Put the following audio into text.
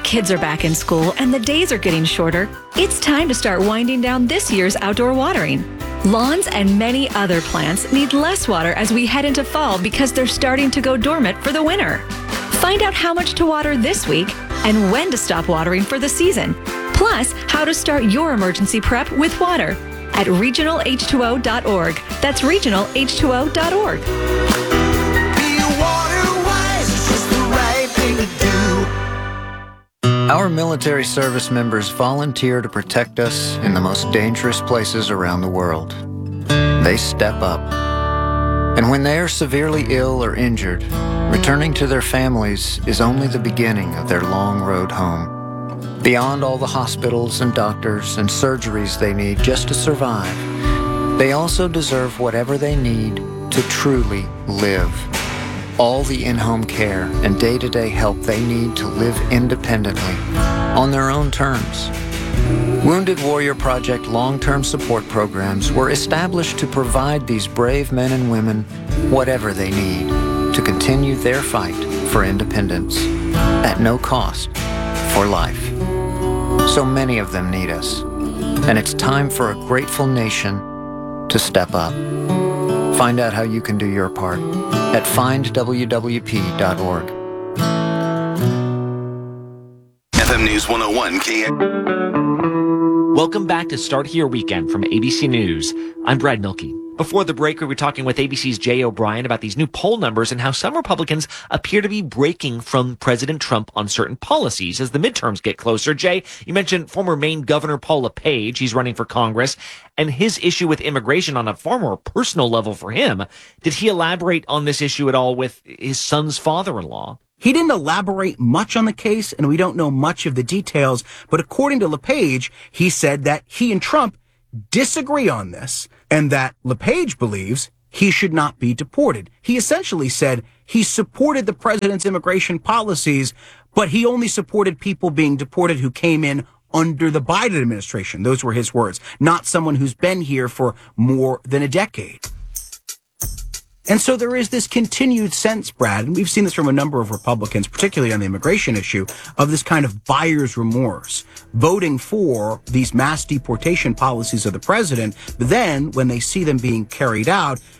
kids are back in school and the days are getting shorter, it's time to start winding down this year's outdoor watering. Lawns and many other plants need less water as we head into fall because they're starting to go dormant for the winter. Find out how much to water this week and when to stop watering for the season. Plus, how to start your emergency prep with water at regionalh2o.org. That's regionalh2o.org. Our military service members volunteer to protect us in the most dangerous places around the world. They step up. And when they are severely ill or injured, returning to their families is only the beginning of their long road home. Beyond all the hospitals and doctors and surgeries they need just to survive, they also deserve whatever they need to truly live. All the in-home care and day-to-day help they need to live independently, on their own terms. Wounded Warrior Project long-term support programs were established to provide these brave men and women whatever they need to continue their fight for independence at no cost for life. So many of them need us, and it's time for a grateful nation to step up. Find out how you can do your part at findwwp.org. FM News 101 KN. Welcome back to Start Here Weekend from ABC News. I'm Brad Milkey. Before the break, we were talking with ABC's Jay O'Brien about these new poll numbers and how some Republicans appear to be breaking from President Trump on certain policies as the midterms get closer. Jay, you mentioned former Maine Governor Paul LePage. He's running for Congress, and his issue with immigration on a far more personal level for him. Did he elaborate on this issue at all with his son's father-in-law? He didn't elaborate much on the case, and we don't know much of the details, but according to LePage, he said that he and Trump disagree on this, and that LePage believes he should not be deported. He essentially said he supported the president's immigration policies, but he only supported people being deported who came in under the Biden administration. Those were his words, not someone who's been here for more than a decade. And so there is this continued sense, Brad, and we've seen this from a number of Republicans, particularly on the immigration issue, of this kind of buyer's remorse, voting for these mass deportation policies of the president. But then when they see them being carried out,